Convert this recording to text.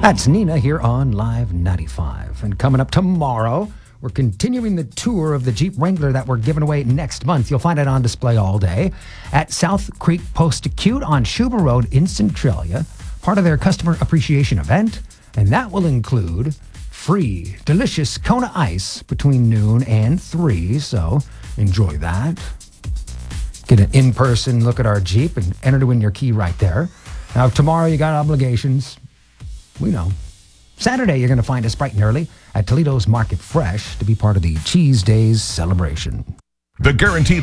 That's Nina here on Live 95. And coming up tomorrow, we're continuing the tour of the Jeep Wrangler that we're giving away next month. You'll find it on display all day at South Creek Post-Acute on Schuber Road in Centralia, part of their customer appreciation event. And that will include free, delicious Kona Ice between noon and 3. So enjoy that. Get an in-person look at our Jeep and enter to win your key right there. Now, tomorrow you got obligations. We know. Saturday, you're going to find us bright and early at Toledo's Market Fresh to be part of the Cheese Days celebration. The Guaranteed